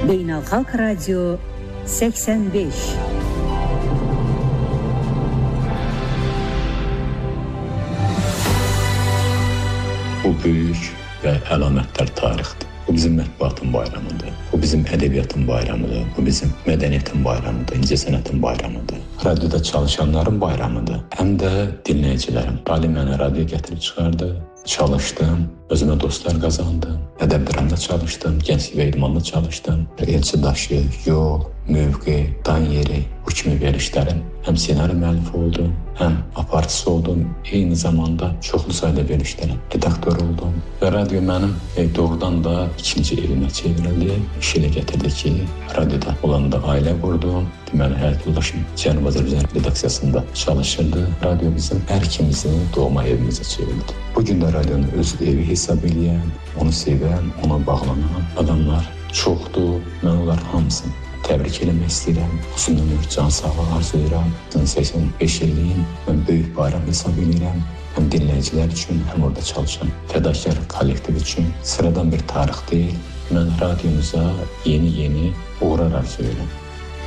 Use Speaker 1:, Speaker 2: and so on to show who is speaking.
Speaker 1: Beynəlxalq Radio 85.
Speaker 2: Bu böyük və əlamətdar tarixdir. Bu bizim mətbuatın bayramıdır. Bu bizim ədəbiyyatın bayramıdır. Bu bizim mədəniyyətin bayramıdır, incəsənətin bayramıdır. Radioda çalışanların bayramıdır. Həm də dinləyicilərin. Ali mənə radio gətirib çıxardı. Çalışdım, özümə dostlar qazandım. Ədəb-dramda çalışdım, gənclik və idmanda çalışdım. Elçidaşı, yol, mövqe, dan yeri, bu kimi verilişlərin həm senari müəllifi oldum, həm aparıcısı oldum. Eyni zamanda çoxlu sayda verilişlərin redaktor oldum. Və radio mənim doğrudan da ikinci evimə çevrildi. İş elə gətirdi ki, radioda olanda ailə qurdum. Deməli, həyat yoldaşım Cənubi Azərbaycan redaksiyasında çalışırdı. Radio bizim hər ikimizin doğma evimizə çevrildi. Bugün də radionu öz evi hesab edən, onu sevən, ona bağlanan adamlar çoxdur. Mən onlar hamısını təbrik eləmək istəyirəm. Uzun ömür, can sağlığı arzulayıram. 85 illiyin mən böyük bayram hesab edirəm. Həm dinləyicilər üçün, həm orada çalışan fədakar kollektiv üçün sıradan bir tarix deyil. Mən radiomuza yeni uğurlar arzulayıram.